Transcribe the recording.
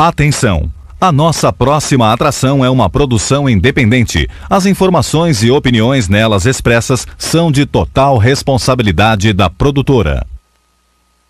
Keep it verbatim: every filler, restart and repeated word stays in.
Atenção! A nossa próxima atração é uma produção independente. As informações e opiniões nelas expressas são de total responsabilidade da produtora.